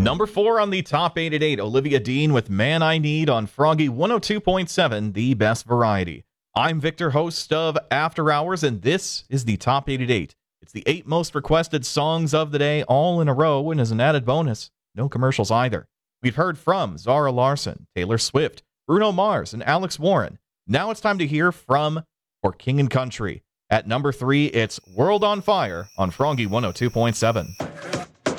Number 4 on the top 8 at 8, Olivia Dean with Man I Need on Froggy 102.7, the best variety. I'm Victor, host of After Hours, and this is the top 8 at 8. It's the 8 most requested songs of the day, all in a row, and as an added bonus, no commercials either. We've heard from Zara Larsson, Taylor Swift, Bruno Mars, and Alex Warren. Now it's time to hear from For King and Country. At number 3, it's World on Fire on Froggy 102.7.